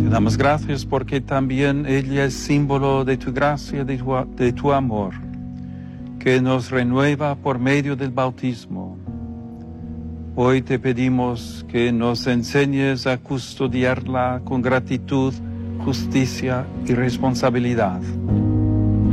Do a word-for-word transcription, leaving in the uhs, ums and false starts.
damos gracias porque también ella es símbolo de tu gracia, de tu, de tu amor, que nos renueva por medio del bautismo. Hoy te pedimos que nos enseñes a custodiarla con gratitud, justicia y responsabilidad.